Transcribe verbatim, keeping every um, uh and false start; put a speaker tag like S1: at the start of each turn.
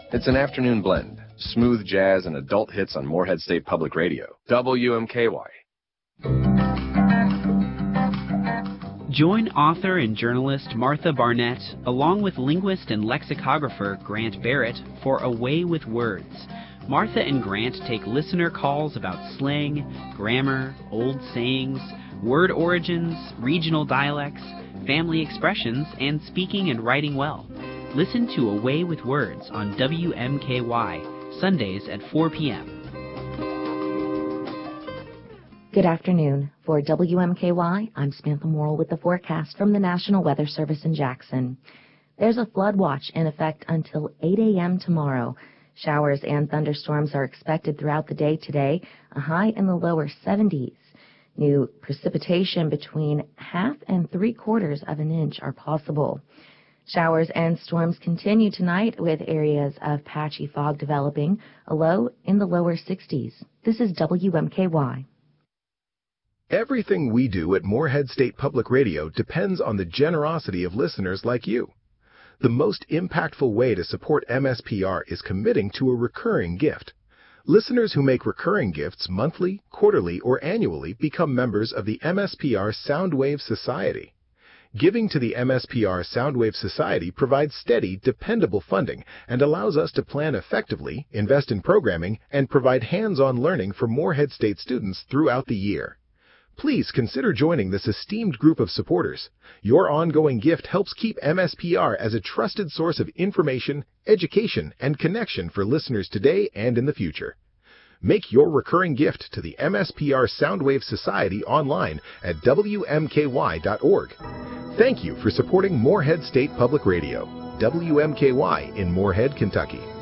S1: It's an afternoon blend. Smooth jazz and adult hits on Morehead State Public Radio. W M K Y.
S2: Join author and journalist Martha Barnett, along with linguist and lexicographer Grant Barrett, for A Way with Words. Martha and Grant take listener calls about slang, grammar, old sayings, word origins, regional dialects, family expressions, and speaking and writing well. Listen to A Way with Words on W M K Y, Sundays at four p.m.
S3: Good afternoon. For W M K Y, I'm Samantha Morrill with the forecast from the National Weather Service in Jackson. There's a flood watch in effect until eight a.m. tomorrow. Showers and thunderstorms are expected throughout the day today, a high in the lower seventies. New precipitation between half and three quarters of an inch are possible. Showers and storms continue tonight with areas of patchy fog developing, a low in the lower sixties. This is W M K Y.
S4: Everything we do at Morehead State Public Radio depends on the generosity of listeners like you. The most impactful way to support M S P R is committing to a recurring gift. Listeners who make recurring gifts monthly, quarterly, or annually become members of the M S P R Soundwave Society. Giving to the M S P R Soundwave Society provides steady, dependable funding and allows us to plan effectively, invest in programming, and provide hands-on learning for Morehead State students throughout the year. Please consider joining this esteemed group of supporters. Your ongoing gift helps keep M S P R as a trusted source of information, education, and connection for listeners today and in the future. Make your recurring gift to the M S P R Soundwave Society online at W M K Y dot org. Thank you for supporting Morehead State Public Radio, W M K Y in Morehead, Kentucky.